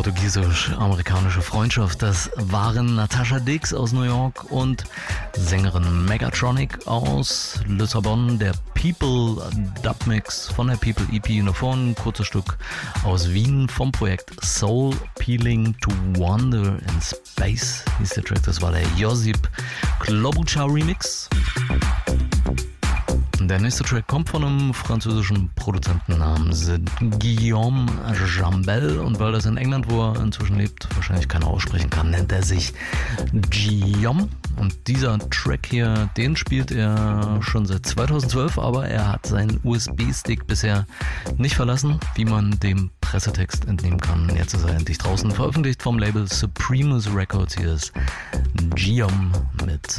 portugiesisch-amerikanische Freundschaft. Das waren Natasha Dix aus New York und Sängerin Megatronic aus Lissabon. Der People Dubmix von der People EP davor, ein kurzes Stück aus Wien vom Projekt Soul Peeling to Wander in Space hieß der Track. Das war der Josip Klobuchar Remix. Der nächste Track kommt von einem französischen Produzenten namens Guillaume Jambel, und weil das in England, wo er inzwischen lebt, wahrscheinlich keiner aussprechen kann, nennt er sich Guillaume. Und dieser Track hier, den spielt er schon seit 2012, aber er hat seinen USB-Stick bisher nicht verlassen, wie man dem Pressetext entnehmen kann. Jetzt ist er endlich draußen, veröffentlicht vom Label Supremus Records. Hier ist Guillaume mit